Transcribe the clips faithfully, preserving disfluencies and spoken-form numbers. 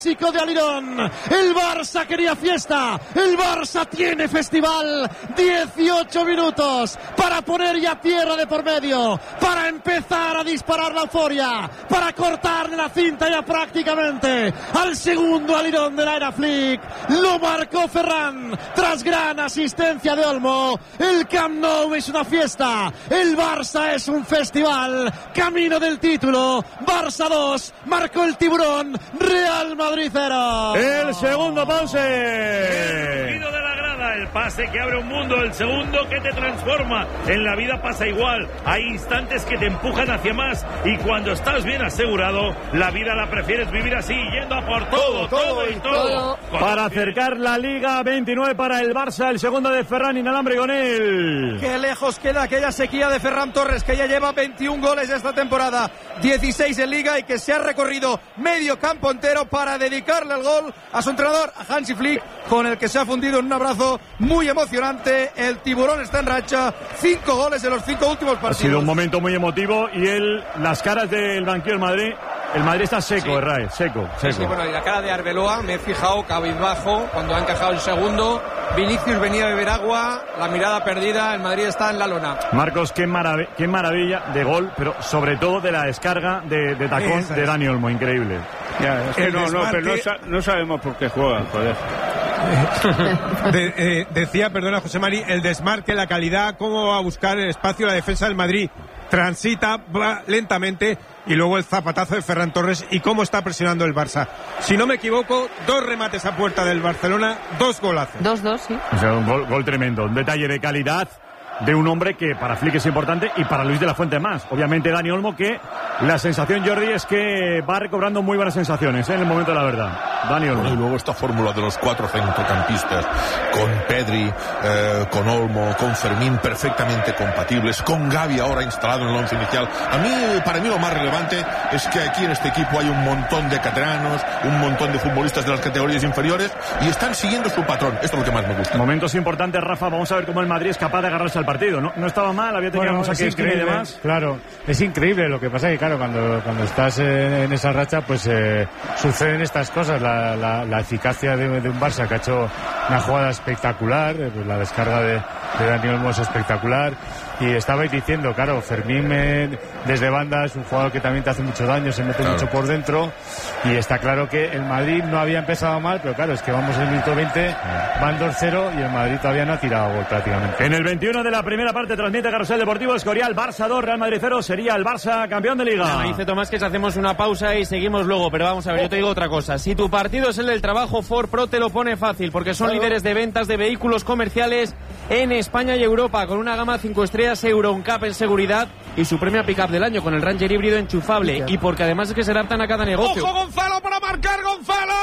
Chico de Alirón, el Barça quería fiesta, el Barça tiene festival, dieciocho minutos para poner ya tierra de por medio, para empezar a disparar la euforia, para cortarle la cinta ya prácticamente al segundo Alirón de la era Flick. Lo marcó Ferran tras gran asistencia de Olmo. El Camp Nou es una fiesta, el Barça es un festival, camino del título. Barça dos, marcó el Tiburón, Real Madrid cero. El segundo pase. El ruido de la grada, el pase que abre un mundo, el segundo que te transforma. En la vida pasa igual, hay instantes que te empujan hacia más y cuando estás bien asegurado, la vida la prefieres vivir así, yendo a por todo, todo, todo y todo. todo. Para acercar la Liga, veintinueve para el Barça, el segundo de Ferran, inalambre con él. Qué lejos queda aquella sequía de Ferran Torres, que ya lleva veintiún goles esta temporada, dieciséis en Liga y que se ha recorrido medio campo entero para dedicarle el gol a su entrenador, a Hansi Flick, con el que se ha fundido en un abrazo muy emocionante. El Tiburón está en racha, cinco goles en los cinco últimos partidos. Ha sido un momento muy emotivo y él, las caras del banquillo del Madrid, el Madrid está seco, sí. Errae, seco, seco. Sí, bueno, y la cara de Arbeloa, me he fijado, cabizbajo, cuando ha encajado el segundo. Vinicius venía a beber agua, la mirada perdida, el Madrid está en la lona. Marcos, qué, marav- qué maravilla de gol, pero sobre todo de la descarga de, de tacón Esa de Dani Olmo, increíble. Ya, es que no, no, pero no, sa- no sabemos por qué juega, joder. De, eh, decía, perdona José Mari, el desmarque, la calidad, cómo va a buscar el espacio la defensa del Madrid. Transita, va lentamente y luego el zapatazo de Ferran Torres y cómo está presionando el Barça. Si no me equivoco, dos remates a puerta del Barcelona, dos golazos. Dos, dos, sí. O sea, un gol, gol tremendo, un detalle de calidad de un hombre que para Flick es importante y para Luis de la Fuente más. Obviamente Dani Olmo, que la sensación, Jordi, es que va recobrando muy buenas sensaciones, ¿eh? En el momento de la verdad. Dani Olmo. Y luego esta fórmula de los cuatro centrocampistas, con Pedri, eh, con Olmo, con Fermín, perfectamente compatibles, con Gavi ahora instalado en el once inicial. A mí, para mí lo más relevante es que aquí en este equipo hay un montón de catalanos, un montón de futbolistas de las categorías inferiores y están siguiendo su patrón. Esto es lo que más me gusta. Momentos importantes, Rafa, vamos a ver cómo el Madrid es capaz de agarrarse al partido. No, no estaba mal, había tenido bueno, aquí escribir y demás. Claro, es increíble. Lo que pasa es que, claro, cuando, cuando estás en, en esa racha, pues eh, suceden estas cosas. La, la, la eficacia de, de un Barça que ha hecho una jugada espectacular, eh, pues la descarga de, de Dani Olmo es espectacular. Y estabais diciendo, claro, Fermín eh, desde banda es un jugador que también te hace mucho daño, se mete claro. mucho por dentro. Y está claro que el Madrid no había empezado mal, pero claro, es que vamos en el minuto veinte, van dos cero y el Madrid todavía no ha tirado gol prácticamente. En el veintiuno de la primera parte transmite Carrusel Deportivo Escorial, Barça dos, Real Madrid cero, sería el Barça campeón de Liga. Me dice Tomás que hacemos una pausa y seguimos luego, pero vamos a ver, yo te digo otra cosa. Si tu partido es el del trabajo, Ford Pro te lo pone fácil, porque son claro. líderes de ventas de vehículos comerciales en España y Europa, con una gama cinco estrellas Euro N C A P en seguridad y su premio a pick-up del año con el Ranger híbrido enchufable, y porque además es que se adaptan a cada negocio. ¡Ojo Gonzalo para marcar! ¡Gonzalo!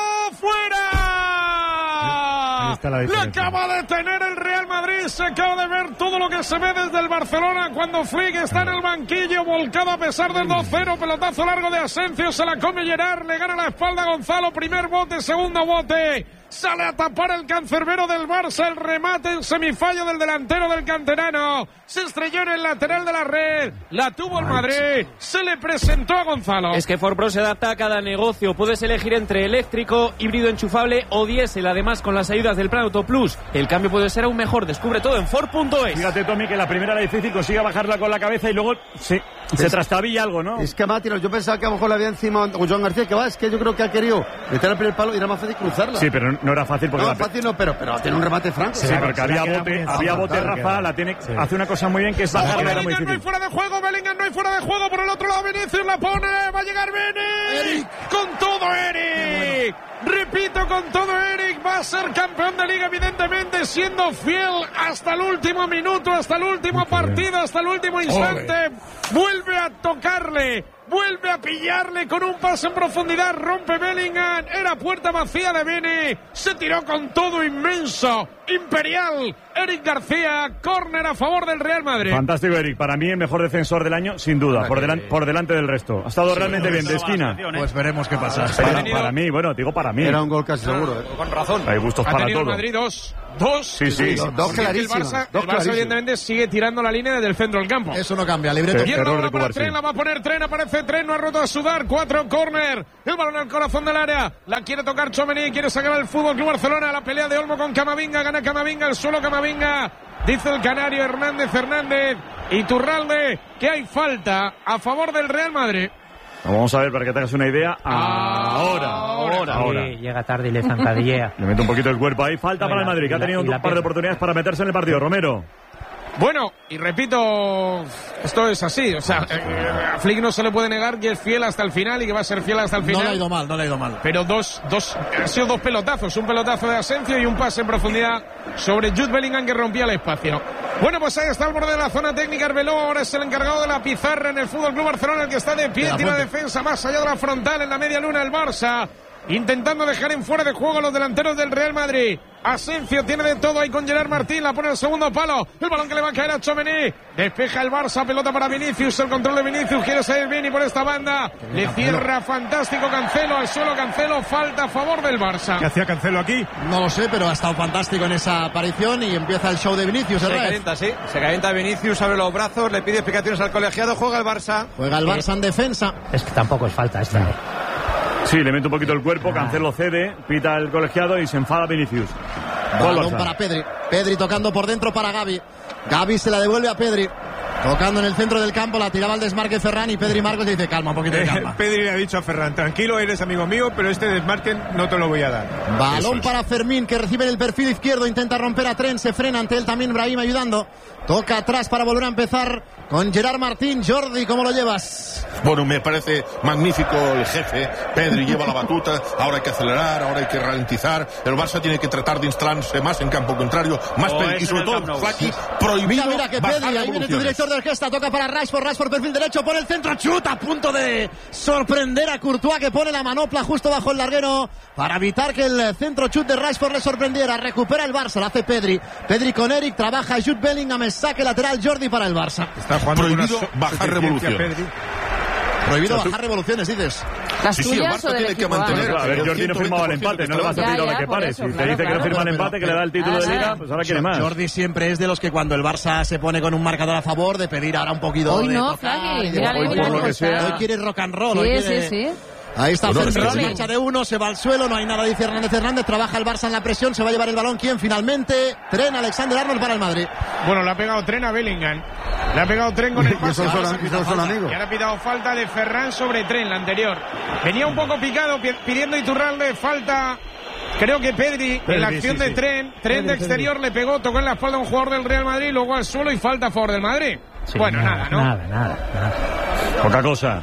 ¡Fuera! Le acaba de tener el Real Madrid, se acaba de ver todo lo que se ve desde el Barcelona cuando Flick está en el banquillo, volcado a pesar del dos cero, pelotazo largo de Asensio, se la come Gerard, le gana la espalda a Gonzalo, primer bote, segundo bote. Sale a tapar el cancerbero del Barça, el remate en semifallo del delantero del canterano. Se estrelló en el lateral de la red, la tuvo el Madrid, se le presentó a Gonzalo. Es que Ford Pro se adapta a cada negocio, puedes elegir entre eléctrico, híbrido enchufable o diésel, además con las ayudas del Plan Auto Plus. El cambio puede ser aún mejor, descubre todo en Ford punto es. Fíjate, Tommy, que la primera era difícil, consigue bajarla con la cabeza y luego se, se trastabilla algo, ¿no? Es que va a tirar, yo pensaba que a lo mejor le había encima a Joan García, que va, es que yo creo que ha querido meter el primer palo y era más fácil cruzarla. Sí, pero no era fácil porque no, la... fácil no, pero, pero tiene un remate franco. Sí, claro, porque había bote, había bote, Rafa, la tiene, sí. hace una cosa muy bien que es bajarla, era muy difícil. No hay fuera de juego, Bellingham no hay fuera de juego, por el otro lado Vinicius la pone, va a llegar Bene, con todo Eric. Repito, con todo Eric, va a ser campeón de Liga, evidentemente, siendo fiel hasta el último minuto, hasta el último partido, hasta el último instante. Ole. Vuelve a tocarle, vuelve a pillarle con un pase en profundidad, rompe Bellingham, era puerta vacía de Bene, se tiró con todo inmenso, imperial, Eric García, córner a favor del Real Madrid. Fantástico, Eric. Para mí el mejor defensor del año, sin duda, por, delan por delante del resto. Ha estado sí, realmente bien, de esquina. Pues veremos qué pasa. Para, para mí, bueno, digo para mí. Era un gol casi seguro. ¿eh? Con razón. Hay gustos ha para tenido todo. El Madrid dos. Dos. Sí, sí. Dos, dos clarísimos. El Barça, dos el Barça evidentemente sigue tirando la línea desde el centro del campo. Eso no cambia. Libreto. Sí, Izquierda error de para Cubarsí. Tren, la va a poner Tren, aparece Tren, no ha roto a sudar. Cuatro, córner. El balón al corazón del área. La quiere tocar Tchouaméni, quiere sacar al Fútbol Club Barcelona. La pelea de Olmo con Camavinga, gana Camavinga, el suelo Camavinga. Dice el canario Hernández Hernández. Iturralde, que hay falta a favor del Real Madrid. Vamos a ver, para que te hagas una idea. Ahora, ahora, ahora. Sí, llega tarde y le zancadillea. Le mete un poquito el cuerpo ahí. Falta para el Madrid, que ha tenido un par de oportunidades para meterse en el partido. Romero. Bueno, y repito, esto es así, o sea, eh, a Flick no se le puede negar que es fiel hasta el final y que va a ser fiel hasta el final. No le ha ido mal, no le ha ido mal. Pero dos, dos, han sido dos pelotazos, un pelotazo de Asensio y un pase en profundidad sobre Jude Bellingham que rompía el espacio. Bueno, pues ahí está el borde de la zona técnica, Arbeloa ahora es el encargado de la pizarra en el Fútbol Club Barcelona, el que está de pie, tira defensa más allá de la frontal en la media luna el Barça. Intentando dejar en fuera de juego a los delanteros del Real Madrid. Asensio tiene de todo ahí con Gerard Martín. La pone el segundo palo. El balón que le va a caer a Tchouaméni. Despeja el Barça. Pelota para Vinicius. El control de Vinicius. Quiere salir Vini por esta banda. Le cierra fantástico Cancelo. Al suelo Cancelo. Falta a favor del Barça. ¿Qué hacía Cancelo aquí? No lo sé, pero ha estado fantástico en esa aparición. Y empieza el show de Vinicius. Se calienta, sí. Se calienta Vinicius. Abre los brazos. Le pide explicaciones al colegiado. Juega el Barça. Juega el Barça en defensa. Es que tampoco es falta esta. ¿eh? Sí, le mete un poquito el cuerpo, Cancelo cede, pita el colegiado y se enfada Vinicius. Balón para Pedri. Pedri tocando por dentro para Gavi. Gavi se la devuelve a Pedri. Tocando en el centro del campo, la tiraba al desmarque Ferran y Pedri Marcos le dice calma, un poquito de calma. Eh, Pedri le ha dicho a Ferran, tranquilo, eres amigo mío, pero este desmarque no te lo voy a dar. Balón para Fermín, que recibe en el perfil izquierdo, intenta romper a Tren, se frena ante él también Brahim ayudando. Toca atrás para volver a empezar con Gerard Martín. Jordi, ¿cómo lo llevas? Bueno, me parece magnífico el jefe. Pedri lleva la batuta, ahora hay que acelerar, ahora hay que ralentizar. El Barça tiene que tratar de instalarse más en campo contrario, más Oh, Pedri, y sobre todo, Flaqui, prohibido. Mira, mira que bajar Pedri, ahí viene tu director de orquesta, toca para Rashford, Rashford perfil derecho, pone el centro, chuta, a punto de sorprender a Courtois, que pone la manopla justo bajo el larguero para evitar que el centro chut de Rashford le sorprendiera. Recupera el Barça, lo hace Pedri. Pedri con Eric, trabaja Jude Bellingham, saque lateral Jordi para el Barça. Está jugando Prohibido una bajar revolución. Prohibido bajar revoluciones, dices. ¿Las Sí, sí, el tuyas o Barça del tiene que equipo? mantener. A ver, Jordi no firmaba el empate, no le vas a pedir Ya, ahora ya, que por pare. eso, Si te claro, dice que no claro. firma el Pero- empate, que le da el título Ah, de sí. liga, pues ahora quiere más. Jordi siempre es de los que cuando el Barça se pone con un marcador a favor, de pedir ahora un poquito Hoy de no, tocar, Flaqui, y de- mírale, hoy, mírale por lo cómo que está. sea. Hoy quiere rock and roll. hoy Sí, quiere- sí, sí. Ahí está Bueno, Fermín, sí, sí. marcha de uno, se va al suelo, no hay nada, dice Hernández Hernández, trabaja el Barça en la presión, se va a llevar el balón, ¿quién finalmente? Tren, Alexander Arnold para el Madrid. Bueno, le ha pegado Tren a Bellingham. Le ha pegado Tren con el pase. esos son- esos son amigos. Y ahora ha pitado falta de Ferran sobre Tren, la anterior. Venía un poco picado pi- pidiendo Iturralde falta. Creo que Pedri, en la Pedri, acción sí, de sí. Tren, Tren de exterior le pegó, tocó en la espalda a un jugador del Real Madrid, luego al suelo y falta a favor del Madrid. Sí, bueno, nada, ¿no? Nada, nada, nada. Poca cosa.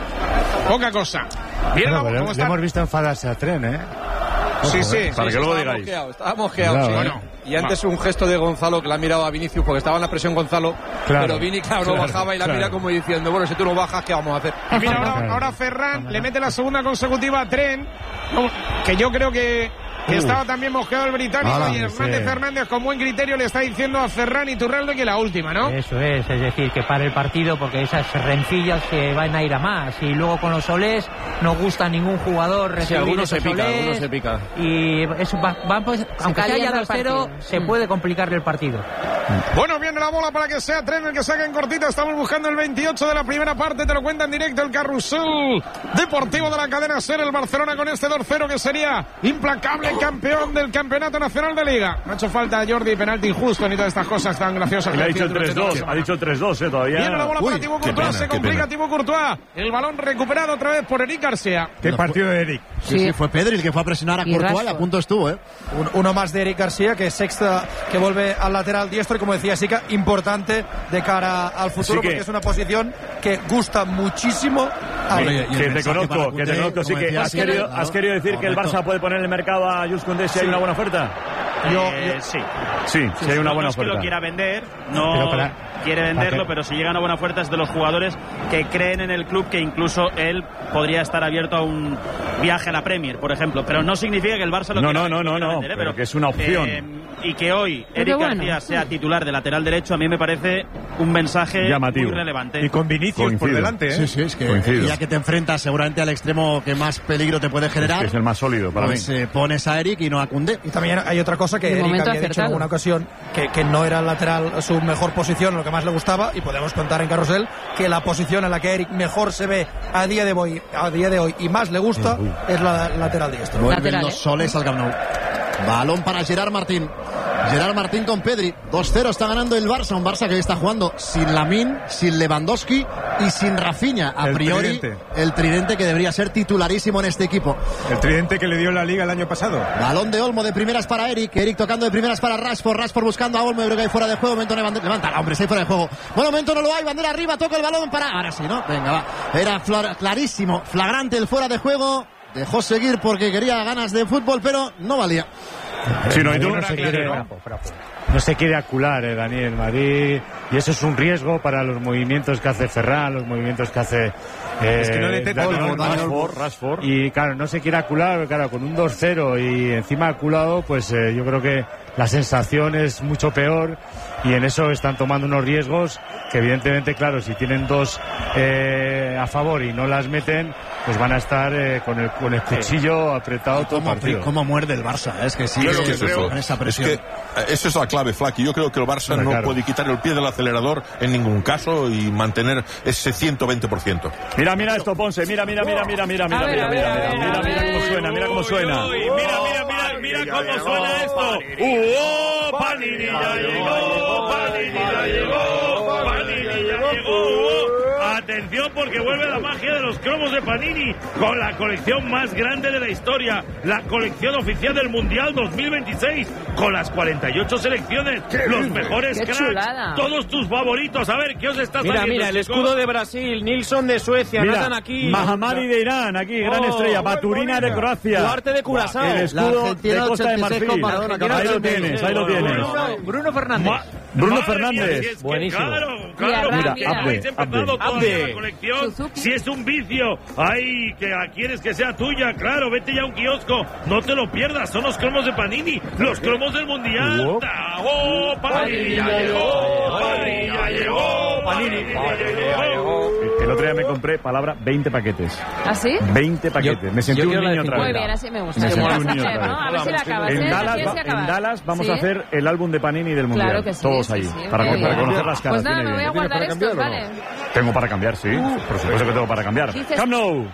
Poca cosa. Bien, Bueno, ¿cómo pero le está? hemos visto enfadarse a Tren, ¿eh? Sí, sí. Para que luego Estaba digáis. mosqueado, estaba mosqueado, Claro, sí. ¿eh? Bueno, Y antes un gesto de Gonzalo que le ha mirado a Vinicius porque estaba en la presión Gonzalo, Claro, pero Vini, claro, no claro, bajaba y la claro. mira como diciendo, bueno, si tú no bajas, ¿qué vamos a hacer? Y mira, ahora, ahora Ferran le mete la segunda consecutiva a Tren, no, que yo creo que, que estaba también mosqueado el británico Ahora, y Hernández sí. Fernández con buen criterio le está diciendo a Ferran y Iturralde que la última, ¿no? Eso es, es decir, que para el partido porque esas rencillas se van a ir a más y luego con los solés no gusta a ningún jugador recibir algunos esos se pica, solés, algunos se pica. y eso va, va, pues, aunque sea ya calienta el dos cero partido. se puede complicarle el partido. Bueno, viene la bola para que sea Tren el que saque en cortita. Estamos buscando el veintiocho de la primera parte. Te lo cuenta en directo el carrusel deportivo de la cadena SER. El Barcelona con este dos cero que sería implacable campeón del Campeonato Nacional de Liga. No ha hecho falta Jordi, penalti injusto ni todas estas cosas tan graciosas. Y le ha que dicho el durante tres toda la dos, semana. ha dicho el tres dos, eh, todavía. Viene la bola para Uy, Thibaut qué Courtois. pena, Se qué complica pena. Thibaut Courtois. El balón recuperado otra vez por Eric García. Qué partido de Eric. Sí, sí, fue Pedri el que fue a presionar a Y Courtois y Rashford. a punto estuvo, ¿eh? Un- uno más de Eric García, que es sexta, que vuelve al lateral diestro y como decía Sica, importante de cara al futuro, Así que- porque es una posición que gusta muchísimo a Bueno, él. y el Que te mensaje para conozco, que te Couté, conozco, sí como que decía has Sica, querido, claro. has querido decir que el Correcto. Barça puede poner en el mercado a Jules Koundé si hay una buena oferta. Yo, eh, yo... Sí. Sí, sí, hay una buena no es que oferta. lo quiera vender, no Pero para- quiere venderlo, para- pero si llega una buena oferta es de los jugadores que creen en el club, que incluso él podría estar abierto a un viaje a la Premier, por ejemplo. Pero no significa que el Barça lo No, quiera, no, no, no, quiera no, vender, ¿eh? pero que es una opción. Eh, y que hoy Pero Eric bueno. García sea titular de lateral derecho, a mí me parece un mensaje Llamativo. muy relevante. Y con Vinicius por Coincido. delante, ¿eh? Sí, sí, es que Coincido. ya que te enfrentas seguramente al extremo que más peligro te puede Es, generar, que es el más sólido para pues mí. eh, pones a Eric y no a Koundé. Y también hay otra cosa que De Eric momento había dicho en acertado. alguna ocasión, que, que no era el lateral su mejor posición, lo que más le gustaba, y podemos contar en Carrusel que la posición en la que Eric mejor se ve a día de hoy, a día de hoy y más le gusta es la lateral diestro. Vuelven Lateral, los ¿eh? soles al Camp Nou. Balón para Gerard Martín. Gerard Martín con Pedri. dos cero está ganando el Barça. Un Barça que está jugando sin Lamine, sin Lewandowski y sin Rafinha. A El priori, tridente. el tridente que debería ser titularísimo en este equipo. El tridente que le dio la Liga el año pasado. Balón de Olmo de primeras para Eric. Eric tocando de primeras para Rashford. Rashford buscando a Olmo. Yo creo que hay fuera de juego. Momento levanta, levanta hombre, está ahí fuera de juego. Bueno, momento no lo hay. Bandera arriba. Toca el balón para. Ahora sí, ¿no? Venga, va. Era flor- clarísimo. Flagrante el fuera de juego. Dejó seguir porque quería ganas de fútbol, pero no valía. Sí, no, y tú- no se quiere, no se quiere acular, eh, Daniel Madrid, y eso es un riesgo para los movimientos que hace Ferran, los movimientos que hace eh, Es que no detecta Dani Olmo, Olmo. Dani Rashford, Rashford. Y claro, no se quiere acular, claro, con un dos cero y encima aculado, pues eh, yo creo que la sensación es mucho peor y en eso están tomando unos riesgos que evidentemente, claro, si tienen dos eh, a favor y no las meten, pues van a estar eh, con, el, con el cuchillo apretado todo el ¿Cómo, partido. cómo muerde el Barça? Es que sí, Yo es lo que que creo con esa es presión. que eh, esa es la clave, Flaky. Yo creo que el Barça Hombre, no claro. puede quitar el pie del acelerador en ningún caso y mantener ese ciento veinte por ciento. Mira, mira esto, Ponce. Mira, mira, mira, mira, mira, mira, A ver, mira, a ver, mira, a ver, mira, a mira, mira ver. cómo suena, mira cómo suena. Uy, mira, mira, mira, mira cómo suena esto. ¡Uh! Panini ya llegó, Panini ya llegó, Panini ya llegó. Atención porque vuelve la magia de los cromos de Panini con la colección más grande de la historia, la colección oficial del Mundial dos mil veintiséis, con las cuarenta y ocho selecciones, los mejores ¡Qué cracks, chulada! todos tus favoritos. A ver, ¿qué os está Mira, saliendo, mira, el chicos? escudo de Brasil, Nilsson de Suecia, Mira, Nathan aquí. Mahamadi de Irán, aquí, gran Oh, estrella. muy Baturina de bonita. Croacia. Duarte de Curazao. El La escudo Argentina de Costa de ochenta y seis con Marfil. Maradona, Ahí lo campeón. tienes, ahí lo tienes. Bruno, Bruno Fernández. Ma- Bruno Madre mía, Fernández. si es que Buenísimo. Claro, claro, Mira, porque mira. habéis empezado Abde, todavía Abde. la colección. Suzuki. Si es un vicio, ay, que quieres que sea tuya, claro, vete ya a un kiosco, no te lo pierdas, son los cromos de Panini, los cromos del Mundial. Wow. ¡Oh, Panini ya llegó! ¡Panini ya llegó! ¡Panini ya llegó! El otro día me compré, palabra, veinte paquetes. ¿Ah, sí? veinte paquetes. Me sentí yo un quiero la niño de otra Muy vez. bien, así me gusta. Me sentí un Vamos niño a otra vez. ver, a ver si la acabas. ¿eh? En La Dallas, tienes que va- en acabar. Dallas vamos ¿Sí? a hacer el álbum de Panini del Mundial. Claro que sí, Todos sí, ahí. sí, para, muy para bien. conocer las caras. Pues nada, Viene me voy a bien. guardar estos, ¿vale? Tengo para cambiar, sí. Por supuesto que tengo para cambiar. Dices- Camp Nou.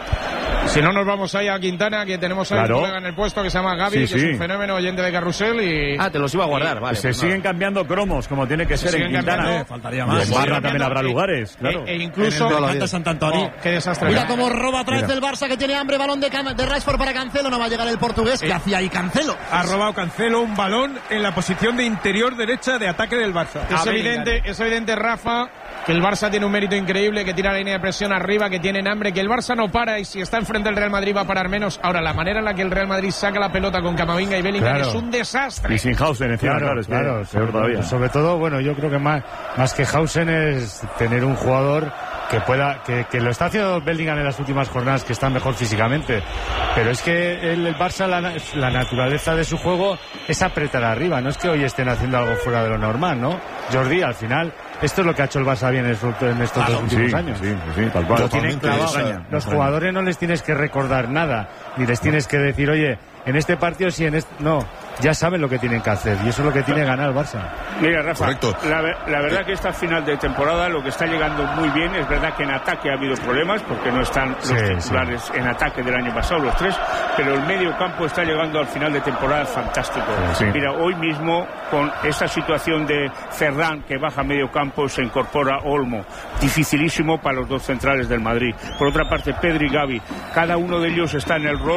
Si no, nos vamos ahí a Quintana, que tenemos a un Claro. colega en el puesto que se llama Gaby, Sí, que sí. es un fenómeno oyente de Carrusel y... Ah, te los iba a guardar, vale. Se pues nada. siguen cambiando cromos, como tiene que ser en siguen Quintana. cambiando. Faltaría Y más. en Barra también habrá E- lugares, claro. E, e incluso... En el Canta Sant Antoni. Oh, qué desastre. Mira cómo roba otra vez Mira. el Barça, que tiene hambre. Balón de, Can- de Rashford para Cancelo. No va a llegar el portugués. ¿Qué hacía ahí Cancelo? Ha robado Cancelo un balón en la posición de interior derecha de ataque del Barça. Es evidente, es evidente, Rafa, que el Barça tiene un mérito increíble, que tira la línea de presión arriba, que tienen hambre, que el Barça no para y si está enfrente del Real Madrid va a parar menos. Ahora, la manera en la que el Real Madrid saca la pelota con Camavinga y Bellingham Claro. es un desastre. Y sin Hausen encima, Claro, claro, es que claro, peor sobre, todavía. sobre todo, bueno, yo creo que más, más que Hausen es tener un jugador que pueda, que, que lo está haciendo Bellingham en las últimas jornadas, que está mejor físicamente, pero es que el, el Barça, la, la naturaleza de su juego es apretar arriba, no es que hoy estén haciendo algo fuera de lo normal, ¿no? Jordi, al final, esto es lo que ha hecho el Barça bien en estos, en estos dos últimos sí, años. sí, sí, tal cual. Lo tienen Totalmente, clavado. esa- Los Extraña. jugadores no les tienes que recordar nada, ni les tienes que decir, oye, en este partido sí, en este... No, ya saben lo que tienen que hacer, y eso es lo que tiene que ganar el Barça. Mira, Rafa, Correcto. la, ver- la verdad que esta final de temporada lo que está llegando muy bien, es verdad que en ataque ha habido problemas porque no están los Sí, titulares en ataque del año pasado, los tres, pero el medio campo está llegando al final de temporada fantástico. Sí. Mira, hoy mismo con esta situación de Ferran que baja a medio campo se incorpora Olmo, dificilísimo para los dos centrales del Madrid. Por otra parte, Pedri y Gavi, cada uno de ellos está en el rol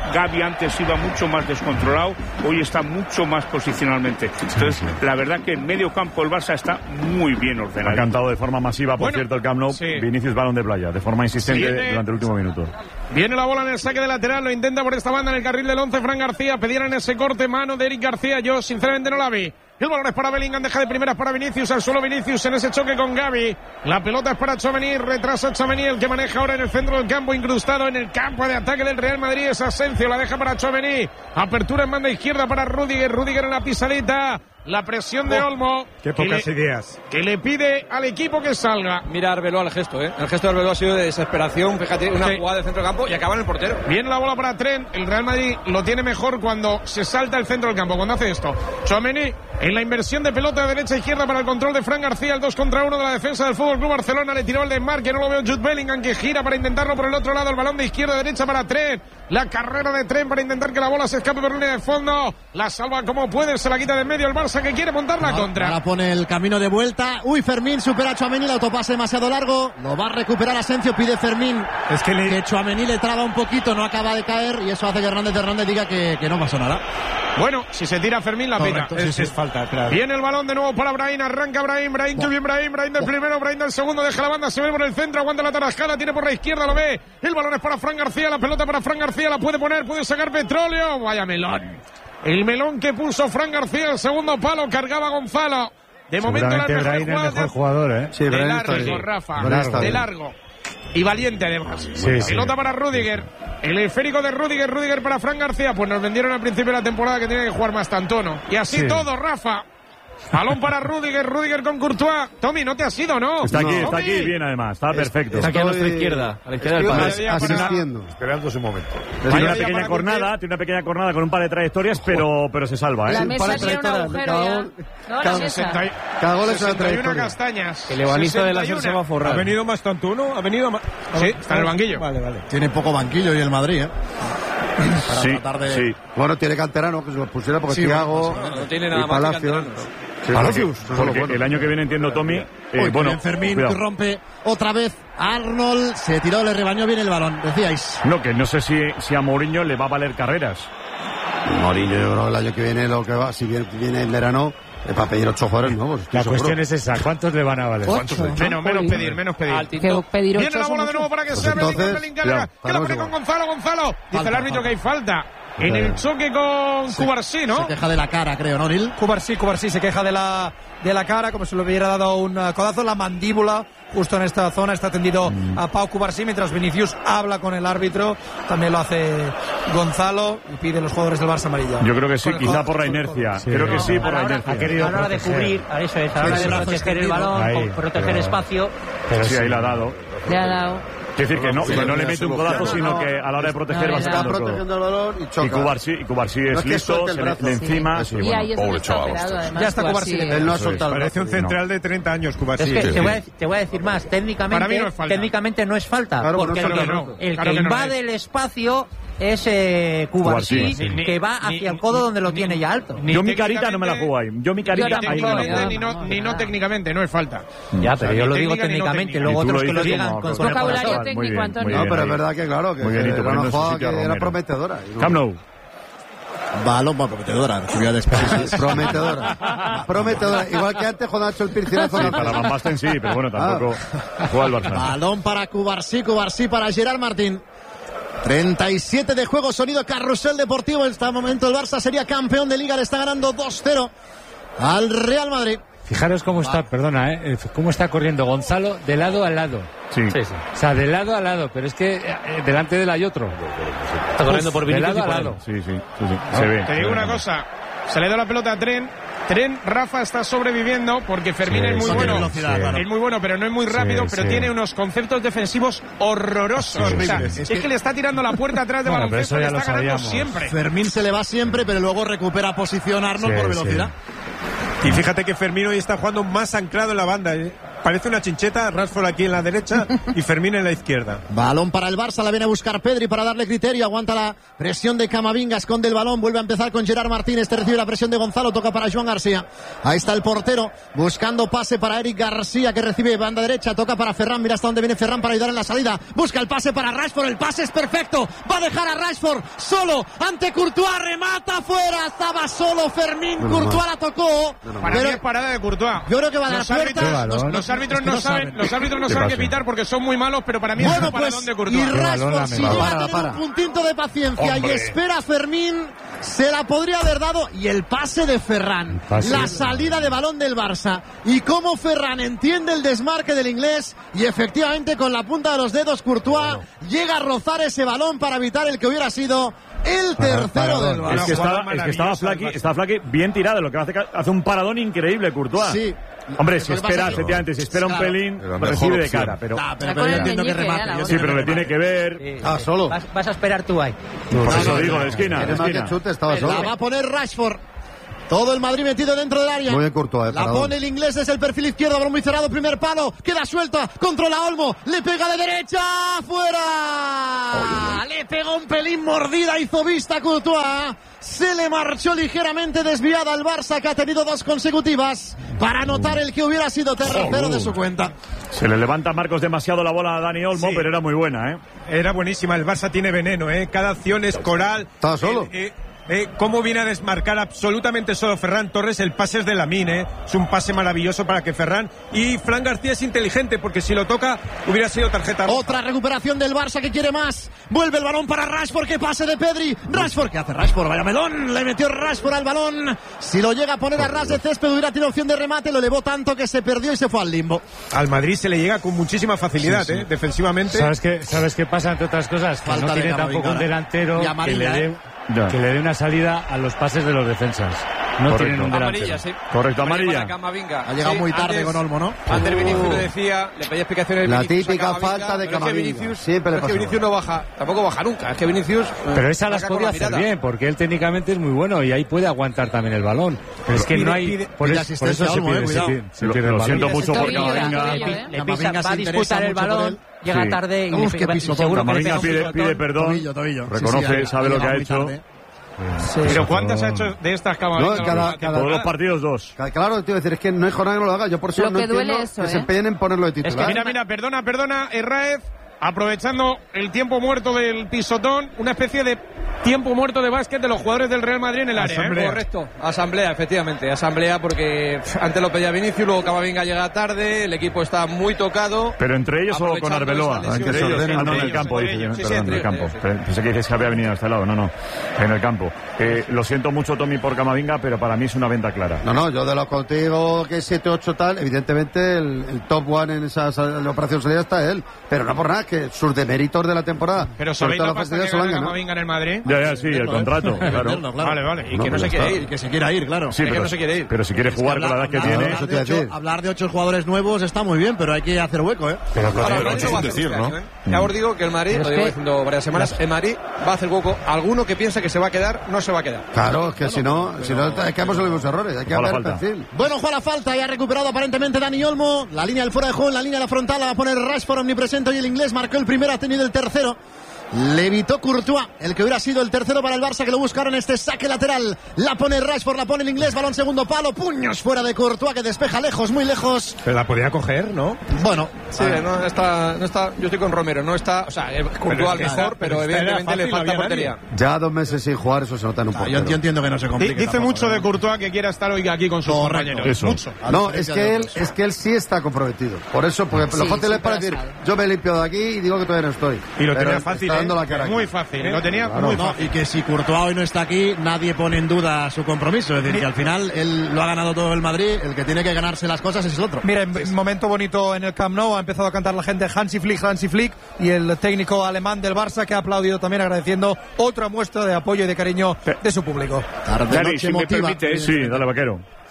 Gavi antes iba mucho más descontrolado, hoy está mucho más posicionalmente. Entonces, la verdad que en medio campo el Barça está muy bien ordenado. Ha cantado de forma masiva, por Bueno, cierto, el Camp Nou, sí. Vinicius balón de playa, de forma insistente Viene- durante el último minuto. Viene la bola en el saque de lateral, lo intenta por esta banda en el carril del once Fran García, pedieron ese corte mano de Eric García, yo sinceramente no la vi. El balón es para Bellingham, deja de primeras para Vinicius, al suelo Vinicius en ese choque con Gavi. La pelota es para Tchouaméni, retrasa Tchouaméni, el que maneja ahora en el centro del campo, incrustado en el campo de ataque del Real Madrid, es Asensio, la deja para Tchouaméni. Apertura en banda izquierda para Rüdiger, Rüdiger en la pisadita. La presión de Olmo. Qué que pocas le- ideas. Que le pide al equipo que salga. Mira Arbeloa el gesto, ¿eh? El gesto de Arbeloa ha sido de desesperación. Fíjate, una Sí. jugada de centro del campo y acaba en el portero. Viene la bola para Trent. El Real Madrid lo tiene mejor cuando se salta el centro del campo, cuando hace esto. Tchouaméni en la inversión de pelota de derecha a izquierda para el control de Fran García. El dos contra uno de la defensa del Fútbol Club Barcelona. Le tiró el desmarque. No lo veo Jude Bellingham, que gira para intentarlo por el otro lado. El balón de izquierda a derecha para Trent. La carrera de Trent para intentar que la bola se escape por línea de fondo. La salva como puede. Se la quita de en medio el Barça, que quiere montar la contra. Ahora pone el camino de vuelta. Uy, Fermín supera a Tchouaméni, el autopase demasiado largo. Lo va a recuperar Asensio, pide Fermín. Es que, le... Que Tchouaméni le traba un poquito, no acaba de caer y eso hace que Hernández Hernández diga que, que no pasó nada. Bueno, si se tira Fermín, la pita. Correcto, sí, sí, es falta, claro. Viene el balón de nuevo para Brahim, arranca Brahim, Brahim, que bien Brahim, Brahim del primero, Brahim del segundo, deja la banda, se ve por el centro, aguanta la tarascada, tiene por la izquierda, lo ve, el balón es para Fran García, la pelota para Fran García, la puede poner, puede sacar Petróleo, vaya melón. El melón que puso Fran García, el segundo palo, cargaba Gonzalo. De momento la Seguramente mejor Brahim es el jugada mejor jugador, ¿eh? Sí, de Brahim está largo, bien. Rafa, Brahim está de bien. largo. Y valiente además. Sí, sí. Pelota para Rüdiger. El esférico de Rüdiger, Rüdiger para Fran García. Pues nos vendieron al principio de la temporada que tenía que jugar más tantono. Y así Sí. todo, Rafa. Balón para Rüdiger, Rüdiger con Courtois. Tommy, no te has ido, ¿no? Está aquí, No. está aquí, Tommy. bien además, está perfecto. Está aquí a nuestra Estoy- izquierda, a la izquierda del Estoy pase. Vaya día para- asistiendo. Esperando su momento. Tiene Vaya una día pequeña para cornada, cumplir. tiene una pequeña cornada con un par de trayectorias, pero, pero se salva, La ¿eh? mesa para tiene un trayectoria, agujero cada ya. gol- No, la cada- mesa. sesenta y- Cada gol es una sesenta y una trayectoria. castañas. El ebanista de la sesenta y se va a una. forrar. ¿Ha venido más tanto uno? ¿Ha venido más? Sí, está en el banquillo. Vale, vale. Tiene poco banquillo y el Madrid, ¿eh? Para Sí, tratar de... sí. Bueno, tiene canterano que se lo pusiera porque Sí, Thiago bueno, No tiene nada y más que Palacios. canteranos. Sí, Palacios, eso es lo porque bueno. el año que viene, entiendo, Tommy, eh, Uy, bueno, bien Fermín, cuidado. que rompe otra vez. Arnold se tiró, le rebañó bien el balón, decíais. No, que no sé si, si a Mourinho le va a valer carreras. Mourinho, yo creo que el año que viene lo que va, si viene, viene en verano, es para pedir ocho jugadores nuevos. estoy La seguro. cuestión es esa, ¿cuántos le van a valer? Ocho. Menos, menos pedir, menos pedir. Al Que Tinto. pedir Viene ocho la son bola de muchos. nuevo para que Pues sea Bellingham, entonces, Bellingham, cuidado, que la pone paramos con igual. Gonzalo, Gonzalo. Dice Falta, el árbitro falta. que hay falta. En el choque con Cubarsí, ¿no? Se queja de la cara, creo, ¿no, Nil? Cubarsí, Cubarsí se queja de la, de la cara, como si le hubiera dado un eh, codazo en la mandíbula, justo en esta zona. Está tendido a Pau Cubarsí, mientras Vinicius habla con el árbitro. También lo hace Gonzalo y pide a los jugadores del Barça amarilla. Yo creo que sí, Con el quizá codo, por la con el codo. inercia. Sí. Creo que sí, A por la la hora- inercia. Ha querido A la hora de proteger. cubrir, a eso es, a la hora de el brazo proteger el extendido. balón, Ahí, con proteger pero- espacio. Pero Sí, sí. ahí la ha dado. Le ha dado. Quiere decir que no, que no le sí, mete un sí, codazo, no, sino no. que a la hora de proteger No, va le da. sacando Está el codo. protegiendo el balón y choca. Y Cubarsí, y Cubarsí No es es que listo, suelte el se le, brazo, le sí. encima. Eso, y Y bueno, ahí es pobre donde está chaval, operado, ostras. además. Ya está Cubarsí. Cubarsí. Él no ha Eso es. soltado el Parece un brazo. central de treinta años, Cubarsí. Es que Sí, te, sí. voy a, te voy a decir más, técnicamente, Para mí no es falta. técnicamente no es falta, Claro, porque no el es que, falta, no. el Claro que que no invade es. el espacio es eh, Cubarsí, Cubarsí. Ni- que va ni- hacia el ni- codo donde lo ni- tiene ya alto. ni Yo mi carita no me la juego ahí. Yo mi carita Yo ahí no tampoco, me la Técnicamente juego. ni no, no, ni no no. técnicamente, no es falta. Ya, O sea, pero yo ni lo digo técnica ni no técnicamente, técnica. luego Y tú otros lo que lo dices digan como- con como- Vocabulario Muy bien, técnico, muy Antonio. bien No, pero ahí. es verdad que claro, que Muy bien, y tú era una poniendo en su jugada sitio que a era Romero. prometedora. Camp Nou. Balón va prometedora, subida de espacio. Prometedora. Prometedora. Igual que antes cuando ha hecho el pircinazo. Sí, para Van Basten sí, pero bueno, tampoco juega el Barça. Balón para Cubarsí, Cubarsí para Gerard Martín. treinta y siete de juego, sonido carrusel deportivo. En este momento el Barça sería campeón de Liga, le está ganando dos cero al Real Madrid. Fijaros cómo está, perdona, ¿eh? cómo está corriendo Gonzalo de lado a lado. Sí. Sí, sí. O sea, de lado a lado, pero es que eh, delante de él hay otro. Está corriendo por de Vinicius lado y a por él. lado. Sí, sí, sí, sí. Se ve. Te digo una cosa, se le da la pelota a Tren. Tren, Rafa está sobreviviendo porque Fermín Sí, es muy sí, bueno. velocidad, claro. Es muy bueno, pero no es muy rápido, Sí, pero sí. tiene unos conceptos defensivos horrorosos. Sí, O sea, sí, es, que... le está tirando la puerta atrás de Bueno, pero baloncesto, eso le ya está lo ganando sabíamos. siempre. Fermín se le va siempre, pero luego recupera posición Arnold Sí, por sí. velocidad. Y fíjate que Fermín hoy está jugando más anclado en la banda. ¿eh? parece una chincheta, Rashford aquí en la derecha y Fermín en la izquierda. Balón para el Barça, la viene a buscar Pedri para darle criterio, aguanta la presión de Camavinga, esconde el balón, vuelve a empezar con Gerard Martínez, este recibe la presión de Gonzalo, toca para Joan García, ahí está el portero, buscando pase para Eric García, que recibe banda derecha, toca para Ferran, mira hasta dónde viene Ferran para ayudar en la salida, busca el pase para Rashford, el pase es perfecto, va a dejar a Rashford solo ante Courtois, remata fuera, estaba solo Fermín, bueno, Courtois la tocó, para pero mí es parada de Courtois. Yo creo que va a dar los árbitros, los, los árbitros no, no saben, saben, los árbitros no saben qué pitar porque son muy malos, pero para mí bueno, es un paradón pues, de Courtois. Y Rashford, si llega a tener un puntito de paciencia Hombre. y espera a Fermín, se la podría haber dado. Y el pase de Ferran, pase. la salida de balón del Barça, y cómo Ferran entiende el desmarque del inglés, y efectivamente con la punta de los dedos Courtois bueno. llega a rozar ese balón para evitar el que hubiera sido el tercero para, para, del Barça. Es que estaba, es que estaba Flaky, estaba Flaky bien tirado, lo que hace, hace un paradón increíble Courtois. Sí. Hombre, si espera, efectivamente, si espera un pelín, recibe de cara, pero... Ah, pero, pero yo entiendo que remate. Sí, pero le tiene que ver... Sí, ah, solo. Vas, vas a esperar tú ahí. Por eso digo, de esquina, de esquina. La va a poner Rashford. Todo el Madrid metido dentro del área. Muy bien, Courtois, la pone el inglés desde el perfil izquierdo, balón muy cerrado, primer palo, queda suelta, controla Olmo, le pega de derecha, fuera. Oye, le pegó un pelín mordida, hizo vista Courtois. Se le marchó ligeramente desviada al Barça, que ha tenido dos consecutivas para anotar el que hubiera sido tercero de su cuenta. Se le levanta a Marcos demasiado la bola a Dani Olmo, sí. pero era muy buena, ¿eh? Era buenísima, el Barça tiene veneno, ¿eh? Cada acción es coral. Estaba solo. Eh, eh, Eh, cómo viene a desmarcar absolutamente solo Ferran Torres. El pase es de Lamine, ¿eh? Es un pase maravilloso para que Ferran, y Fran García es inteligente porque si lo toca hubiera sido tarjeta roja. Otra recuperación del Barça que quiere más, vuelve el balón para Rashford, que pase de Pedri. Rashford, ¿qué hace Rashford? Vaya melón, le metió Rashford al balón. Si lo llega a poner a ras de césped hubiera tenido opción de remate, lo elevó tanto que se perdió y se fue al limbo. Al Madrid se le llega con muchísima facilidad, sí, sí. ¿eh? Defensivamente. ¿Sabes qué, ¿Sabes qué pasa, entre otras cosas? Que Falta no tiene tampoco un delantero que le dé... ¿eh? Ya. Que le dé una salida a los pases de los defensas. No Correcto. tienen un delantero. Amarilla, sí. Correcto, amarilla. Ha llegado sí, muy tarde antes, con Olmo, ¿no? Antes uh. Vinicius le decía, le pedía explicaciones. La Vinicius típica Camavinga, falta de Camavinga. Es que Vinicius, Siempre le es que Vinicius no baja, tampoco baja nunca. Es que Vinicius. Pero esa las podía hacer bien, porque él técnicamente es muy bueno y ahí puede aguantar también el balón. Pero es que pide, no hay. Pide, por, pide es, por eso se pide. Eh, se pide, se lo, pide lo siento mucho por Camavinga. Le pisa, va a disputar el balón. Llega sí. tarde y Uf, le, que piso, seguro que Camavinga pide, pide perdón. Tobillo, tobillo. Reconoce, sí, sí, sabe lo que ha hecho. Sí, pero ¿cuántas ha hecho de estas Camavinga? No, cada, cada, Todos los partidos dos. Claro, te iba a decir, es que no hay jornada que no lo haga. Yo por eso lo no que entiendo duele eso, que ¿eh? se empeñen en ponerlo de titular. Es que mira, mira, perdona, perdona, Herráez, aprovechando el tiempo muerto del pisotón, una especie de tiempo muerto de básquet de los jugadores del Real Madrid en el área. ¿eh? Correcto, asamblea, efectivamente, asamblea porque antes lo pedía Vinicius, luego Camavinga llega tarde, el equipo está muy tocado. Pero entre ellos o con Arbeloa, entre ellos, ah, no, en el campo, dice, sí, perdón, sí, en el campo. Pensé que dices que había venido a este lado, no, no, en el campo. Eh, lo siento mucho, Tommy, por Camavinga, pero para mí es una venta clara. No, no, yo de lo contigo que siete ocho tal, evidentemente el, el top one en esa operación salida está él, pero no por nada, que sus deméritos de la temporada. Pero ¿sabéis lo pasa que gana Camavinga en el Madrid? Ya, ya, sí, el contrato, claro. Vale, vale. Y que no se quiere ir. Y que se quiera ir, claro. Sí, pero, que no se quiere ir. Pero si quiere jugar con la edad que tiene... Hablar de, ocho, hablar de ocho jugadores nuevos está muy bien, pero hay que hacer hueco, ¿eh? Pero claro, claro, no sin decir, ¿no? ¿eh? Ya os digo que el Madrid, lo llevo diciendo varias semanas, el Madrid va a hacer hueco. Alguno que piensa que se va a quedar, no se va a quedar. Claro, es que si no, si no, es que hemos los mismos errores. Hay que haber perfil. Bueno, juega la falta y ha recuperado aparentemente Dani Olmo. La línea del fuera de juego, en la línea de la frontal la va a poner Rashford omnipresente y el inglés marcó el primero, ha tenido el tercero. Le evitó Courtois, el que hubiera sido el tercero para el Barça, que lo buscaron este saque lateral. La pone Rashford, la pone el inglés, balón segundo palo, puños fuera de Courtois, que despeja lejos, muy lejos. Pero la podía coger, ¿no? Bueno, sí, no está, no está, yo estoy con Romero, no está, o sea, Courtois al mejor, pero, pero evidentemente fácil, le falta portería. Ya dos meses sin jugar, eso se nota en un portero. Ah, yo entiendo que no se complique. Dice tampoco, mucho ¿no? de Courtois que quiera estar hoy aquí con sus Correcto, compañeros. Eso. Mucho. No, es que él, es que él sí está comprometido. Por eso, porque sí, lo fácil es para sabe. decir, yo me limpio de aquí y digo que todavía no estoy. Y lo pero tenía fácil, está ¿eh? dando la cara Muy aquí. fácil, ¿eh? Lo tenía claro, muy no, fácil. y que si Courtois hoy no está aquí, nadie pone en duda su compromiso. Es decir, que al final él lo ha ganado todo el Madrid, el que tiene que ganarse las cosas es el otro. Mira, en momento bonito en el Camp Nou, ha empezado a cantar la gente Hansi Flick, Hansi Flick, y el técnico alemán del Barça que ha aplaudido también agradeciendo otra muestra de apoyo y de cariño de su público. Tarde, Dani, noche si me emotiva. permite, sí, dale, vaquero.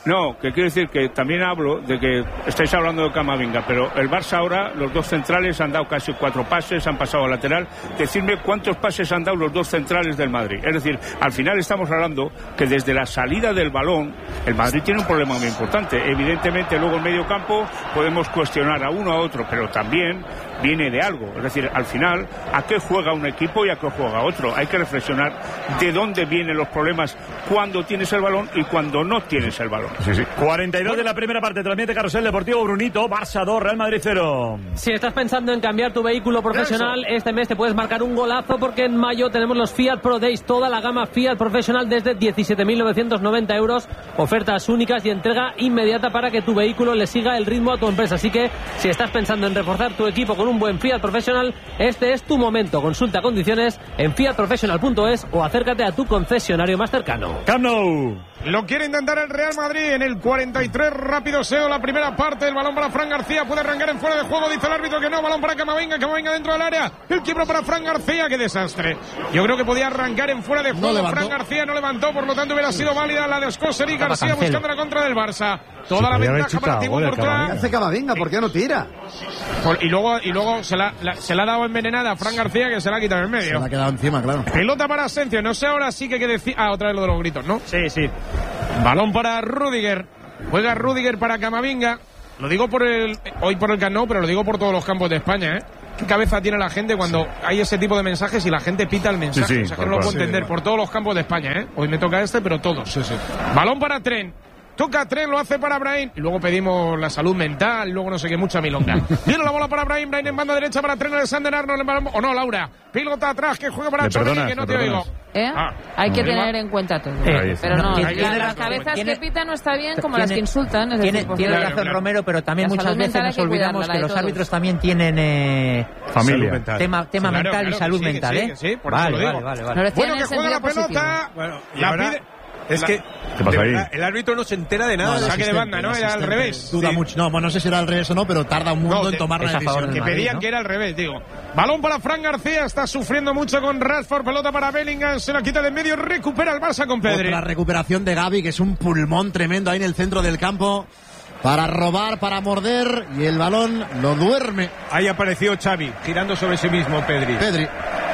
No, que quiero decir que también hablo de que estáis hablando de Camavinga, pero el Barça ahora, los dos centrales han dado casi cuatro pases, han pasado al lateral. Decidme cuántos pases han dado los dos centrales del Madrid. Es decir, al final estamos hablando que desde la salida del balón, el Madrid tiene un problema muy importante. Evidentemente, luego en medio campo podemos cuestionar a uno a otro, pero también viene de algo. Es decir, al final, ¿a qué juega un equipo y a qué juega otro? Hay que reflexionar de dónde vienen los problemas cuando tienes el balón y cuando no tienes el balón. Sí, sí. cuarenta y dos de la primera parte, transmite Carrusel Deportivo. Brunito, Barça dos, Real Madrid cero. Si estás pensando en cambiar tu vehículo profesional, este mes te puedes marcar un golazo porque en mayo tenemos los Fiat Pro Days, toda la gama Fiat Professional desde diecisiete mil novecientos noventa euros, ofertas únicas y entrega inmediata para que tu vehículo le siga el ritmo a tu empresa. Así que si estás pensando en reforzar tu equipo con un buen Fiat Professional, este es tu momento. Consulta condiciones en fiat professional punto es o acércate a tu concesionario más cercano. Camp Nou. Lo quiere intentar el Real Madrid en el cuarenta y tres, rápido Seo, la primera parte, el balón para Fran García, puede arrancar en fuera de juego, dice el árbitro que no, balón para Camavinga, Camavinga dentro del área, el quiebro para Fran García, qué desastre. Yo creo que podía arrancar en fuera de juego, no Fran García no levantó, por lo tanto hubiera sido válida la de Escocer y García buscando la contra del Barça. Toda sí, la ventaja para Thibaut Courtois. Hace Camavinga, ¿por qué no tira? Por, y luego, y luego se, la, la, se la ha dado envenenada a Fran García, que se la ha quitado en medio. Se la ha quedado encima, claro. Pelota para Asensio, no sé ahora sí que hay que decir. Ah, otra vez lo de los gritos, ¿no? Sí, sí. Balón para Rüdiger. Juega Rüdiger para Camavinga. Lo digo por el hoy por el Camp Nou, pero lo digo por todos los campos de España, ¿eh? ¿Qué cabeza tiene la gente cuando sí. hay ese tipo de mensajes y la gente pita el mensaje? Sí, sí, o sea, que no lo puedo sí, entender sí. por todos los campos de España, ¿eh? Hoy me toca este, pero todos. Sí, sí. Balón para Trent. Toca Trent, lo hace para Brahim. Y luego pedimos la salud mental, luego no sé qué, mucha milonga. Viene la bola para Brahim, Brahim en banda derecha para Trent, Alexander Arnold. O no, Laura. Pilota atrás, que juega para Chomini, que no te oigo. ¿Eh? Ah, hay que tener en cuenta todo. Eh, pero no, la, las cabezas que pitan no está bien como las que insultan. Es tiene decir, tiene razón Romero, pero también muchas veces nos olvidamos que los árbitros también tienen eh, familia, tema, tema sí, mental claro, y salud sí, mental, sí, ¿eh? Sí, por vale, eso vale, vale, vale. vale. Bueno, que juega la pelota. Bueno, y la ahora, pide. Es la, que ¿qué pasa ahí? El árbitro no se entera de nada. No, saque de banda, ¿no? Era al revés. Duda sí. mucho. No, bueno, no sé si era al revés o no, pero tarda un mundo no, en tomar la decisión. Que Madrid, pedían ¿no? que era al revés, digo. Balón para Fran García, está sufriendo mucho con Rashford, pelota para Bellingham, se la quita de en medio, recupera el Barça con Pedri. La recuperación de Gavi, que es un pulmón tremendo ahí en el centro del campo. Para robar, para morder, y el balón lo duerme. Ahí apareció Xavi, girando sobre sí mismo, Pedri. Pedri.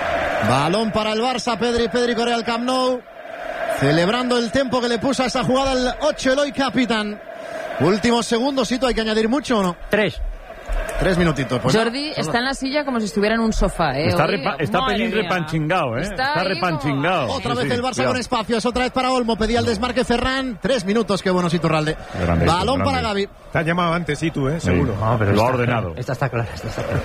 Balón para el Barça, Pedri, Pedri corre al Camp Nou. Celebrando el tiempo que le puso a esa jugada el ocho Eloy Capitán. Últimos segundos, ¿sí? ¿Hay que añadir mucho o no? Tres. Tres minutitos. Pues Jordi no, está en la silla como si estuviera en un sofá, ¿eh? Está, Hoy, repa, está pelín repanchingado, ¿eh? Está, está repanchingado. como... Otra sí, vez sí, el Barça cuidado. con espacios, otra vez para Olmo, pedía el desmarque Ferran. Tres minutos, qué bueno Iturralde. Grande, Balón grande. para Gavi. Te has llamado antes, sí, tú, ¿eh? Seguro. Sí. No, pero lo ha ordenado. Clara. Esta está clara, esta está clara.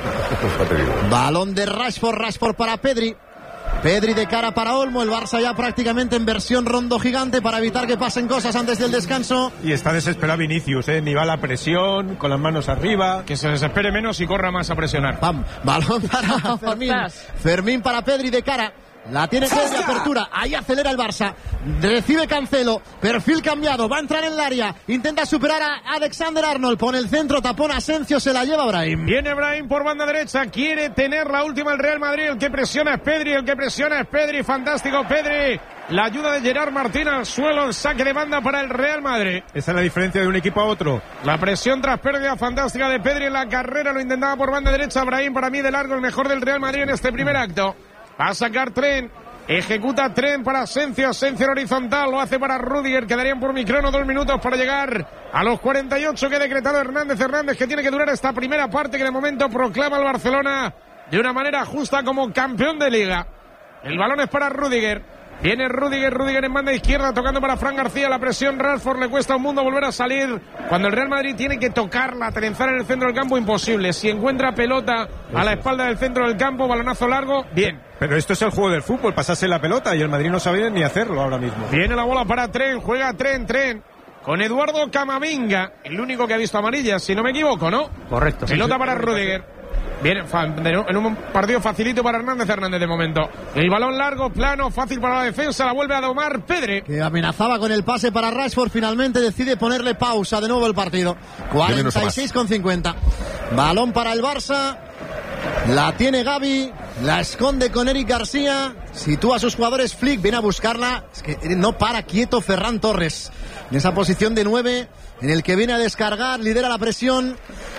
Balón de Rashford, Rashford para Pedri. Pedri de cara para Olmo, el Barça ya prácticamente en versión rondo gigante para evitar que pasen cosas antes del descanso. Y está desesperado Vinicius, ¿eh? Ni va a la presión, con las manos arriba. Que se desespere menos y corra más a presionar. Pam, balón para Fermín. Fermín para Pedri de cara. La tiene Pedri, apertura, ahí acelera el Barça, recibe Cancelo, perfil cambiado, va a entrar en el área, intenta superar a Alexander Arnold, pone el centro, tapón Asensio, se la lleva Brahim. Viene Brahim por banda derecha, quiere tener la última el Real Madrid, el que presiona es Pedri, el que presiona es Pedri, fantástico Pedri, la ayuda de Gerard Martín al suelo, el saque de banda para el Real Madrid. Esa es la diferencia de un equipo a otro. La presión tras pérdida fantástica de Pedri en la carrera, lo intentaba por banda derecha Brahim, para mí de largo el mejor del Real Madrid en este primer acto. Va a sacar Trent, ejecuta Trent para Asensio, Asensio en horizontal, lo hace para Rüdiger, quedarían por microno dos minutos para llegar a los cuarenta y ocho que ha decretado Hernández Hernández, que tiene que durar esta primera parte que de momento proclama al Barcelona de una manera justa como campeón de Liga. El balón es para Rüdiger. Viene Rüdiger, Rüdiger en banda izquierda tocando para Fran García, la presión Rashford, le cuesta un mundo volver a salir cuando el Real Madrid tiene que tocarla, trenzar en el centro del campo, imposible. Si encuentra pelota a la espalda del centro del campo, balonazo largo, bien. Pero esto es el juego del fútbol, pasarse la pelota y el Madrid no sabía ni hacerlo ahora mismo. Viene la bola para Trent, juega Trent, Trent con Eduardo Camavinga, el único que ha visto amarillas, si no me equivoco, ¿no? Correcto. Pelota sí, para sí. Rüdiger. Viene en un partido facilito para Hernández Hernández de momento. El balón largo, plano, fácil para la defensa, la vuelve a domar Pedri. Que amenazaba con el pase para Rashford, finalmente decide ponerle pausa de nuevo el partido. cuarenta y seis con cincuenta. Balón para el Barça. La tiene Gavi. La esconde con Eric García. Sitúa a sus jugadores. Flick viene a buscarla. Es que no para quieto Ferran Torres. En esa posición de nueve, en el que viene a descargar, lidera la presión.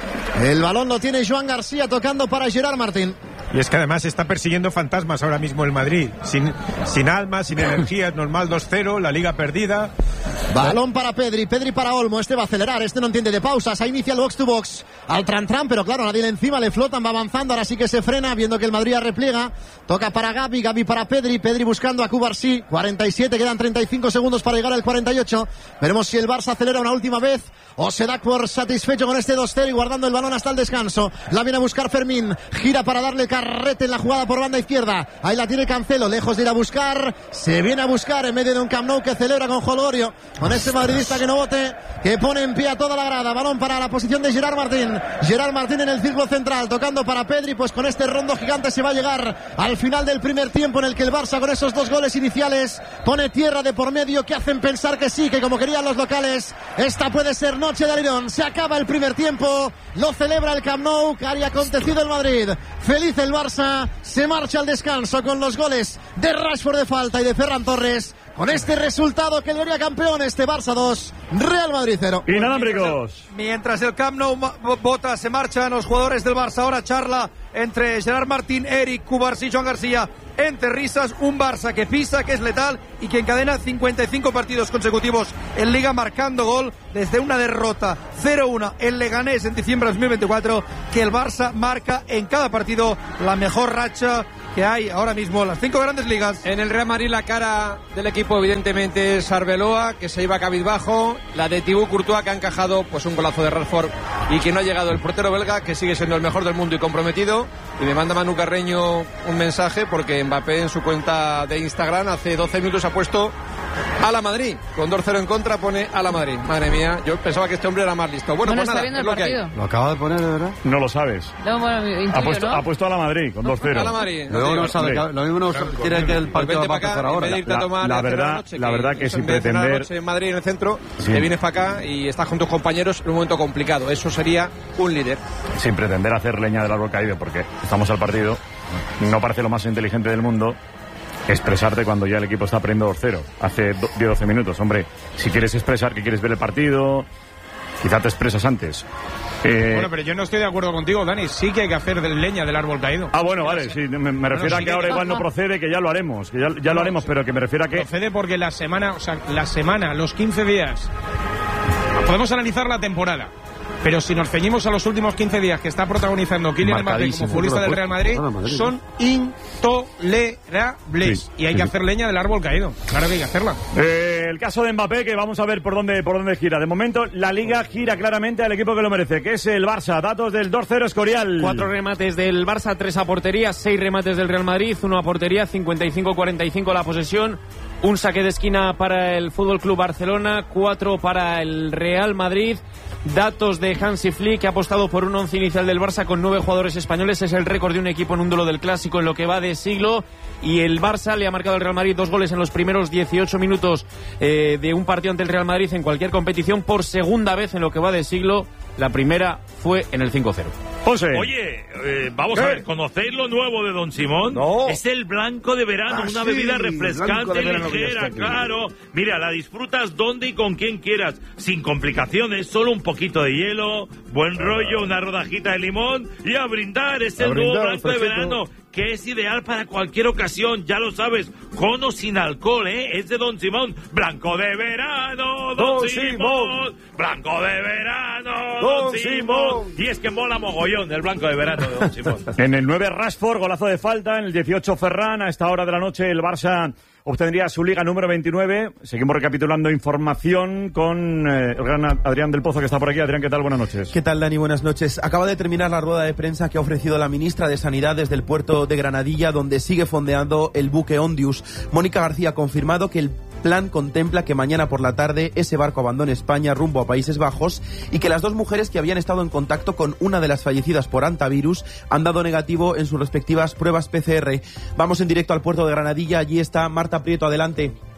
El balón lo tiene Joan García tocando para Gerard Martín. Y es que además está persiguiendo fantasmas ahora mismo el Madrid. Sin, sin alma, sin energía, es normal, dos cero, la liga perdida. Balón para Pedri, Pedri para Olmo. Este va a acelerar, este no entiende de pausas. Ahí inicia el box to box. Al tran tran, pero claro, nadie le encima, le flotan, va avanzando. Ahora sí que se frena, viendo que el Madrid repliega. Toca para Gavi, Gavi para Pedri. Pedri buscando a Cubarsí. cuarenta y siete, quedan treinta y cinco segundos para llegar al cuarenta y ocho. Veremos si el Barça acelera una última vez o se da por satisfecho con este dos cero y guardando el balón hasta el descanso. La viene a buscar Fermín. Gira para darle carrete en la jugada por banda izquierda. Ahí la tiene Cancelo, lejos de ir a buscar. Se viene a buscar en medio de un Camp Nou que celebra con jolgorio. Con ese madridista que no vote, que pone en pie a toda la grada. Balón para la posición de Gerard Martín. Gerard Martín en el círculo central, tocando para Pedri. Pues con este rondo gigante se va a llegar al final del primer tiempo, en el que el Barça, con esos dos goles iniciales, pone tierra de por medio que hacen pensar que sí, que como querían los locales, esta puede ser noche de alirón. Se acaba el primer tiempo, lo celebra el Camp Nou, que haya acontecido el Madrid. Feliz el Barça, se marcha al descanso con los goles de Rashford de falta y de Ferran Torres. Con este resultado que le haría campeón, este Barça dos, Real Madrid cero. Inalámbricos. Mientras el Camp Nou bota, se marchan los jugadores del Barça. Ahora charla entre Gerard Martín, Eric, Cubarsí, Joan García. Entre risas, un Barça que pisa, que es letal y que encadena cincuenta y cinco partidos consecutivos en Liga marcando gol desde una derrota cero uno en Leganés en diciembre de dos mil veinticuatro, que el Barça marca en cada partido la mejor racha que hay ahora mismo en las cinco grandes ligas. En el Real Madrid la cara del equipo evidentemente es Arbeloa, que se iba cabizbajo, la de Thibaut Courtois, que ha encajado pues un golazo de Rashford y que no ha llegado el portero belga, que sigue siendo el mejor del mundo y comprometido. Y me manda Manu Carreño un mensaje porque Mbappé en su cuenta de Instagram hace doce minutos ha puesto a la Madrid, con dos cero en contra pone a la Madrid. Madre mía, yo pensaba que este hombre era más listo. Bueno, bueno, pues nada, es el lo que hay. ¿Lo acaba de poner, de verdad? No lo sabes. No, bueno, intuyo, ha, puesto, ¿no? ha puesto a la Madrid con dos cero. A la Madrid. Luego no sabe, lo mismo no quiere que el partido va a empezar ahora. La, la, la verdad, noche, la verdad que, que sin pretender en Madrid en el centro, sí. Te vienes para acá y estás con tus compañeros en un momento complicado. Eso sería un líder. Sin pretender hacer leña del árbol caído, porque estamos al partido. No parece lo más inteligente del mundo expresarte cuando ya el equipo está perdiendo dos cero hace diez a doce minutos. Hombre, si quieres expresar que quieres ver el partido, quizá te expresas antes. Eh... Bueno, pero yo no estoy de acuerdo contigo, Dani. Sí que hay que hacer de leña del árbol caído. Ah, bueno, vale, sí. Me, me refiero bueno, sí a que, que ahora que... igual no procede, que ya lo haremos. Que ya, ya no, lo haremos, pero que me refiero a que... Procede porque la semana, o sea, la semana, los quince días... Podemos analizar la temporada. Pero si nos ceñimos a los últimos quince días que está protagonizando Kylian Mbappé como futbolista del Real Madrid, Madrid, son intolerables. Sí, y hay sí, que hacer leña del árbol caído. Claro que hay que hacerla. Eh, el caso de Mbappé, que vamos a ver por dónde, por dónde gira. De momento, la Liga gira claramente al equipo que lo merece, que es el Barça. Datos del dos cero Escorial. Cuatro remates del Barça, tres a portería, seis remates del Real Madrid, uno a portería, cincuenta y cinco cuarenta y cinco la posesión. Un saque de esquina para el Fútbol Club Barcelona, cuatro para el Real Madrid. Datos de Hansi Flick, que ha apostado por un once inicial del Barça con nueve jugadores españoles. Es el récord de un equipo en un duelo del Clásico en lo que va de siglo. Y el Barça le ha marcado al Real Madrid dos goles en los primeros dieciocho minutos eh, de un partido ante el Real Madrid en cualquier competición por segunda vez en lo que va de siglo. La primera fue en el cinco cero. José. Oye, eh, vamos ¿Qué? a ver, ¿conocéis lo nuevo de Don Simón? No. Es el blanco de verano, ah, una sí, bebida refrescante, ligera, claro. Mira, la disfrutas donde y con quien quieras, sin complicaciones, solo un poquito de hielo, buen rollo, una rodajita de limón y a brindar. Es el nuevo blanco de verano, que es ideal para cualquier ocasión, ya lo sabes, con o sin alcohol, ¿eh? Es de Don Simón, blanco de verano, Don, Don Simón. Simón, blanco de verano, Don, Don Simón. Simón. Y es que mola mogollón el blanco de verano de Don Simón. En el nueve Rashford, golazo de falta, en el dieciocho Ferran, a esta hora de la noche el Barça obtendría su liga número veintinueve. Seguimos recapitulando información con eh, el gran Adrián del Pozo, que está por aquí. Adrián, ¿qué tal? Buenas noches. ¿Qué tal, Dani? Buenas noches. Acaba de terminar la rueda de prensa que ha ofrecido la ministra de Sanidad desde el puerto de Granadilla, donde sigue fondeando el buque Ondius. Mónica García ha confirmado que el plan contempla que mañana por la tarde ese barco abandone España rumbo a Países Bajos y que las dos mujeres que habían estado en contacto con una de las fallecidas por hantavirus han dado negativo en sus respectivas pruebas P C R. Vamos en directo al puerto de Granadilla. Allí está Marta Prieto. Adelante.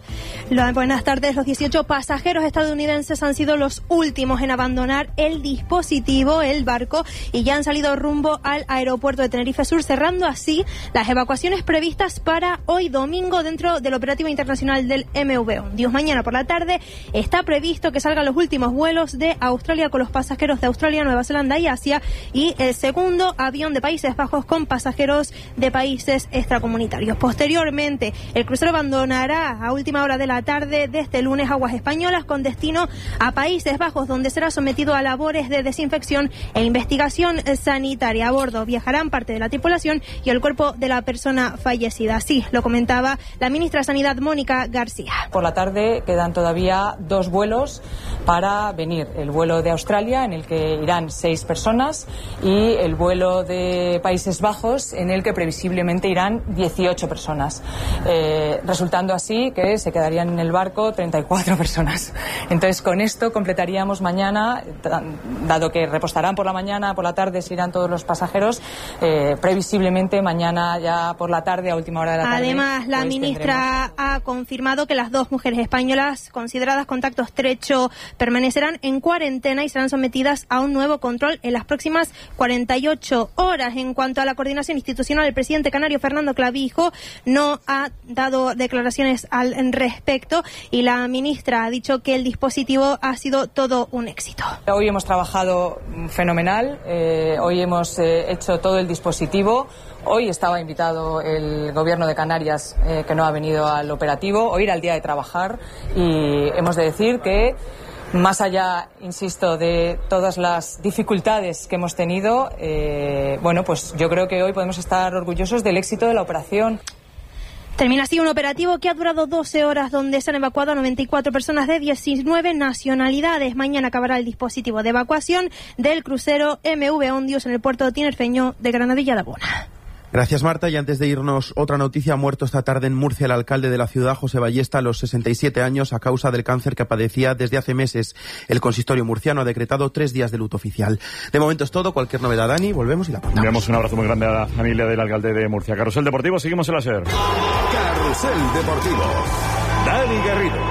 Buenas tardes. Los dieciocho pasajeros estadounidenses han sido los últimos en abandonar el dispositivo, el barco, y ya han salido rumbo al aeropuerto de Tenerife Sur, cerrando así las evacuaciones previstas para hoy domingo dentro del operativo internacional del M V Ondius. Mañana por la tarde está previsto que salgan los últimos vuelos de Australia con los pasajeros de Australia, Nueva Zelanda y Asia, y el segundo avión de Países Bajos con pasajeros de países extracomunitarios. Posteriormente, el crucero abandonará a última hora de la tarde de este lunes aguas españolas con destino a Países Bajos, donde será sometido a labores de desinfección e investigación sanitaria. A bordo viajarán parte de la tripulación y el cuerpo de la persona fallecida. Así lo comentaba la ministra de Sanidad, Mónica García. Por la tarde quedan todavía dos vuelos para venir. El vuelo de Australia, en el que irán seis personas, y el vuelo de Países Bajos, en el que previsiblemente irán dieciocho personas. Eh, resultando así que se quedarían en el barco treinta y cuatro personas. Entonces, con esto completaríamos mañana, dado que repostarán por la mañana, por la tarde se irán todos los pasajeros, eh, previsiblemente mañana ya por la tarde, a última hora de la tarde. Además, la pues ministra tendremos... ha confirmado que las dos mujeres españolas consideradas contacto estrecho permanecerán en cuarentena y serán sometidas a un nuevo control en las próximas cuarenta y ocho horas. En cuanto a la coordinación institucional, el presidente canario Fernando Clavijo no ha dado declaraciones al respecto y la ministra ha dicho que el dispositivo ha sido todo un éxito. Hoy hemos trabajado fenomenal, eh, hoy hemos eh, hecho todo el dispositivo. Hoy estaba invitado el Gobierno de Canarias, eh, que no ha venido al operativo. Hoy era el día de trabajar y hemos de decir que, más allá, insisto, de todas las dificultades que hemos tenido, eh, bueno, pues yo creo que hoy podemos estar orgullosos del éxito de la operación. Termina así un operativo que ha durado doce horas, donde se han evacuado a noventa y cuatro personas de diecinueve nacionalidades. Mañana acabará el dispositivo de evacuación del crucero M V Ondius en el puerto tinerfeño de Granadilla de Abona. Gracias, Marta. Y antes de irnos, otra noticia. Ha muerto esta tarde en Murcia el alcalde de la ciudad, José Ballesta, a los sesenta y siete años, a causa del cáncer que padecía desde hace meses. El consistorio murciano ha decretado tres días de luto oficial. De momento es todo. Cualquier novedad, Dani, volvemos y la contamos. Enviamos un abrazo muy grande a la familia del alcalde de Murcia. Carrusel Deportivo, seguimos en la SER. Carrusel Deportivo. Dani Garrido.